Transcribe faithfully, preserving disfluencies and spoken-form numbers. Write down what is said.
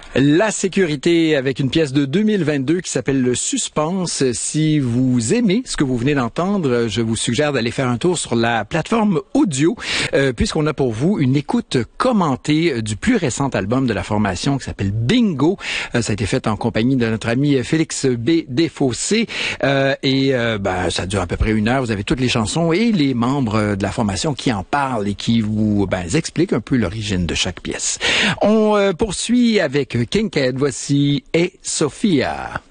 La sécurité avec une pièce de deux mille vingt-deux qui s'appelle Le Suspense. Si vous aimez ce que vous venez d'entendre, je vous suggère d'aller faire un tour sur la plateforme audio, euh, puisqu'on a pour vous une écoute commentée du plus récent album de la formation qui s'appelle Bingo. Euh, ça a été fait en compagnie de notre ami Félix B. Desfossés. Euh, et euh, ben, ça dure à peu près une heure. Vous avez toutes les chansons et les membres de la formation qui en parlent et qui vous ben, expliquent un peu l'origine de chaque pièce. On euh, poursuit avec Kincaid. Voici Et Sophia.